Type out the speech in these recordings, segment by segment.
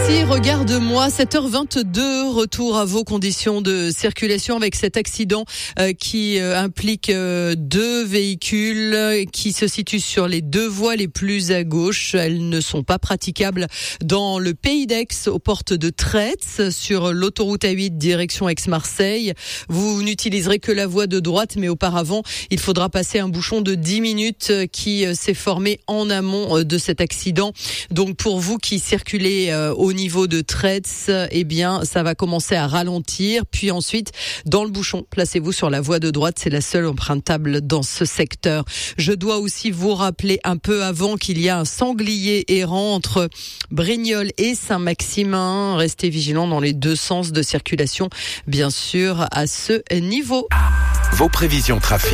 Merci, regarde-moi, 7h22, retour à vos conditions de circulation avec cet accident qui implique deux véhicules qui se situent sur les deux voies les plus à gauche. Elles ne sont pas praticables dans le Pays d'Aix, aux portes de Traits, sur l'autoroute A8 direction Aix-Marseille. Vous n'utiliserez que la voie de droite, mais auparavant, il faudra passer un bouchon de 10 minutes qui s'est formé en amont de cet accident. Donc pour vous qui circulez au niveau de Traits, eh bien, ça va commencer à ralentir. Puis ensuite, dans le bouchon, placez-vous sur la voie de droite. C'est la seule empruntable dans ce secteur. Je dois aussi vous rappeler un peu avant qu'il y a un sanglier errant entre Brignoles et Saint-Maximin. Restez vigilants dans les deux sens de circulation, bien sûr, à ce niveau. Vos prévisions trafic.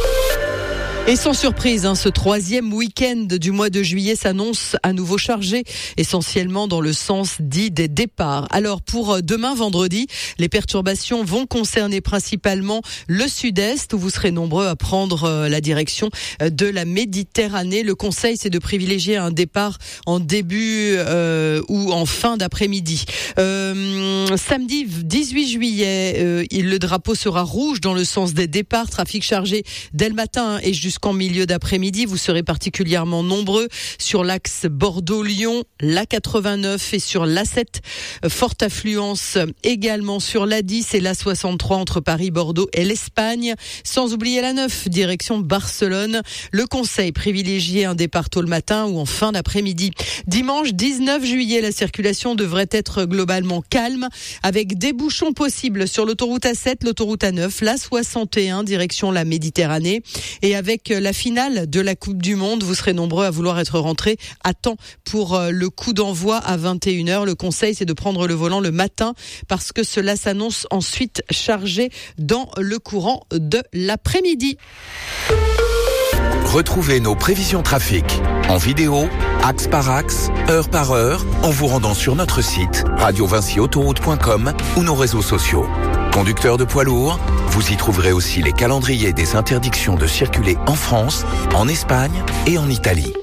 Et sans surprise, ce troisième week-end du mois de juillet s'annonce à nouveau chargé, essentiellement dans le sens dit des départs. Alors pour demain vendredi, les perturbations vont concerner principalement le sud-est, où vous serez nombreux à prendre la direction de la Méditerranée. Le conseil, c'est de privilégier un départ en début ou en fin d'après-midi. Samedi 18 juillet, le drapeau sera rouge dans le sens des départs, trafic chargé dès le matin et jusqu'en milieu d'après-midi. Vous serez particulièrement nombreux sur l'axe Bordeaux-Lyon, l'A89 et sur l'A7. Forte affluence également sur l'A10 et l'A63 entre Paris, Bordeaux et l'Espagne. Sans oublier l'A9, direction Barcelone. Le conseil, privilégier un départ tôt le matin ou en fin d'après-midi. Dimanche 19 juillet, la circulation devrait être globalement calme avec des bouchons possibles sur l'autoroute A7, l'autoroute A9, l'A61 direction la Méditerranée. Et avec la finale de la Coupe du Monde, vous serez nombreux à vouloir être rentrés à temps pour le coup d'envoi à 21h. Le conseil, c'est de prendre le volant le matin parce que cela s'annonce ensuite chargé dans le courant de l'après-midi. Retrouvez nos prévisions trafic en vidéo, axe par axe, heure par heure, en vous rendant sur notre site radiovincyautoroute.com ou nos réseaux sociaux. Conducteurs de poids lourds, vous y trouverez aussi les calendriers des interdictions de circuler en France, en Espagne et en Italie.